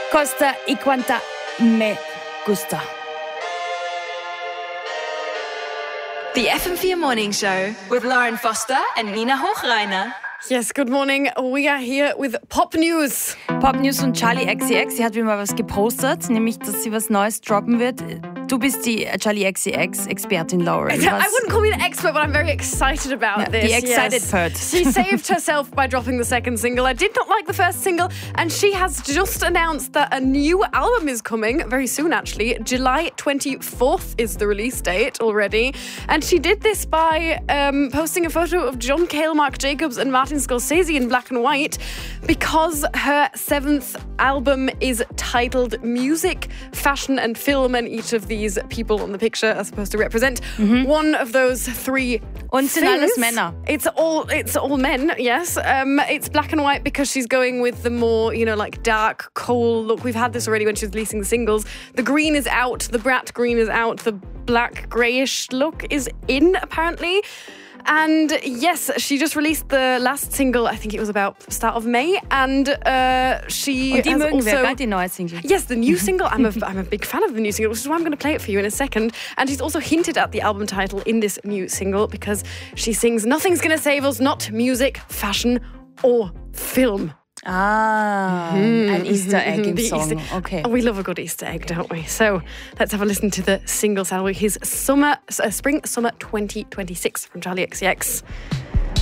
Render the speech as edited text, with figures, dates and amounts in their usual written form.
Costa y Quanta Me Gusta. The FM4 Morning Show with Lauren Foster and Nina Hochreiner. Yes, good morning. We are here with Pop News. Pop News und Charli XCX, sie hat wieder mal was gepostet, nämlich, dass sie was Neues droppen wird. Du bist die Charli XCX-Expertin, Lauren. I wouldn't call me an expert, but I'm very excited about this. The excited part. She saved herself by dropping the second single. I did not like the first single, and she has just announced that a new album is coming very soon, actually. July 24th is the release date already. And she did this by posting a photo of John Cale, Marc Jacobs and Martin Scorsese in black and white, because her 7th album is titled Music, Fashion and Film, and each of these people on the picture are supposed to represent one of those three Und sind alles things. Männer. It's all men, yes. It's black and white because she's going with the more, like dark coal look. We've had this already when she was releasing the singles. The green is out, the brat green is out, the black greyish look is in, apparently. And yes, she just released the last single, I think it was about the start of May, and she Und die has mögen also... wir, gell, die neue Single. Yes, the new single. I'm a big fan of the new single, which is why I'm going to play it for you in a second. And she's also hinted at the album title in this new single because she sings "Nothing's Gonna Save Us, not music, fashion or film." Ein Easter Egg im The Song. Okay. We love a good Easter egg, don't we? So let's have a listen to the single, shall we? His Spring Summer 2026 from Charli XCX.